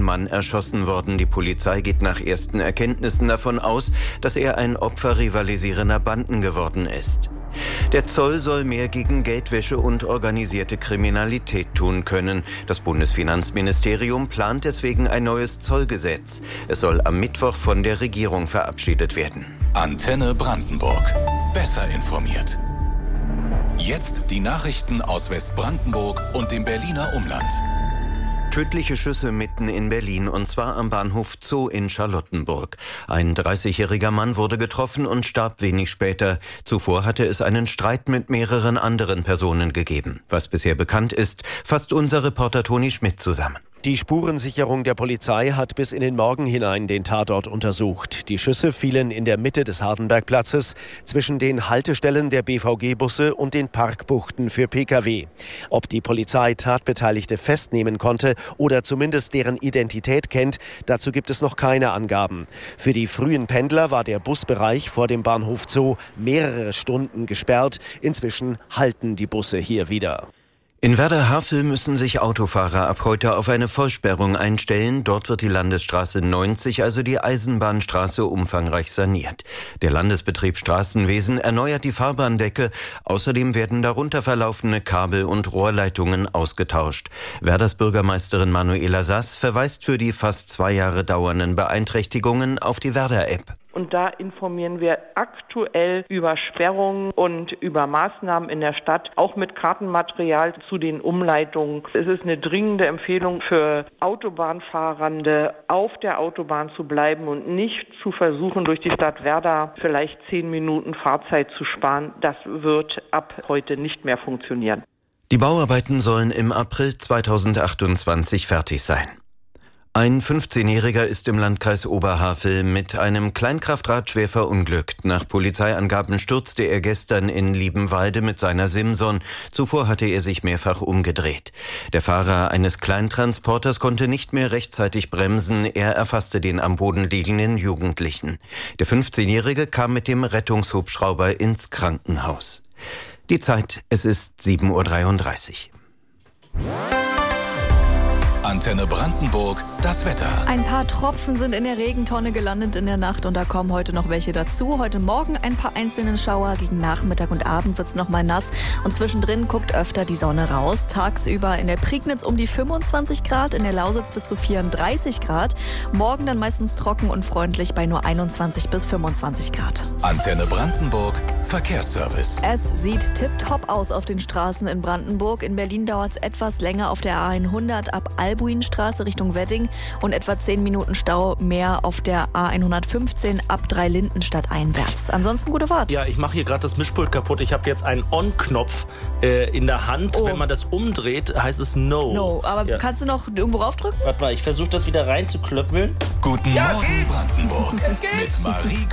Mann erschossen worden. Die Polizei geht nach ersten Erkenntnissen davon aus, dass er ein Opfer rivalisierender Banden geworden ist. Der Zoll soll mehr gegen Geldwäsche und organisierte Kriminalität tun können. Das Bundesfinanzministerium plant deswegen ein neues Zollgesetz. Es soll am Mittwoch von der Regierung verabschiedet werden. Antenne Brandenburg. Besser informiert. Jetzt die Nachrichten aus Westbrandenburg und dem Berliner Umland. Tödliche Schüsse mitten in Berlin, und zwar am Bahnhof Zoo in Charlottenburg. Ein 30-jähriger Mann wurde getroffen und starb wenig später. Zuvor hatte es einen Streit mit mehreren anderen Personen gegeben. Was bisher bekannt ist, fasst unser Reporter Toni Schmidt zusammen. Die Spurensicherung der Polizei hat bis in den Morgen hinein den Tatort untersucht. Die Schüsse fielen in der Mitte des Hardenbergplatzes zwischen den Haltestellen der BVG-Busse und den Parkbuchten für Pkw. Ob die Polizei Tatbeteiligte festnehmen konnte oder zumindest deren Identität kennt, dazu gibt es noch keine Angaben. Für die frühen Pendler war der Busbereich vor dem Bahnhof Zoo mehrere Stunden gesperrt. Inzwischen halten die Busse hier wieder. In Werder-Havel müssen sich Autofahrer ab heute auf eine Vollsperrung einstellen. Dort wird die Landesstraße 90, also die Eisenbahnstraße, umfangreich saniert. Der Landesbetrieb Straßenwesen erneuert die Fahrbahndecke. Außerdem werden darunter verlaufene Kabel und Rohrleitungen ausgetauscht. Werders Bürgermeisterin Manuela Sass verweist für die fast 2 Jahre dauernden Beeinträchtigungen auf die Werder-App. Und da informieren wir aktuell über Sperrungen und über Maßnahmen in der Stadt, auch mit Kartenmaterial zu den Umleitungen. Es ist eine dringende Empfehlung für Autobahnfahrende, auf der Autobahn zu bleiben und nicht zu versuchen, durch die Stadt Werder vielleicht 10 Minuten Fahrzeit zu sparen. Das wird ab heute nicht mehr funktionieren. Die Bauarbeiten sollen im April 2028 fertig sein. Ein 15-Jähriger ist im Landkreis Oberhavel mit einem Kleinkraftrad schwer verunglückt. Nach Polizeiangaben stürzte er gestern in Liebenwalde mit seiner Simson. Zuvor hatte er sich mehrfach umgedreht. Der Fahrer eines Kleintransporters konnte nicht mehr rechtzeitig bremsen. Er erfasste den am Boden liegenden Jugendlichen. Der 15-Jährige kam mit dem Rettungshubschrauber ins Krankenhaus. Die Zeit, es ist 7:33 Uhr. Antenne Brandenburg, das Wetter. Ein paar Tropfen sind in der Regentonne gelandet in der Nacht und da kommen heute noch welche dazu. Heute Morgen ein paar einzelne Schauer, gegen Nachmittag und Abend wird's noch mal nass und zwischendrin guckt öfter die Sonne raus. Tagsüber in der Prignitz um die 25 Grad, in der Lausitz bis zu 34 Grad. Morgen dann meistens trocken und freundlich bei nur 21 bis 25 Grad. Antenne Brandenburg, Verkehrsservice. Es sieht tipptopp aus auf den Straßen in Brandenburg. In Berlin dauert's etwas länger auf der A100 ab Albuinstraße Richtung Wedding und etwa 10 Minuten Stau mehr auf der A115 ab Dreilindenstadt einwärts. Ansonsten gute Fahrt. Ja, ich mache hier gerade das Mischpult kaputt. Ich habe jetzt einen On-Knopf in der Hand. Oh. Wenn man das umdreht, heißt es No. No, aber ja. Kannst du noch irgendwo raufdrücken? Warte mal, ich versuche das wieder reinzuklöppeln. Guten Morgen, Brandenburg. Mit Marie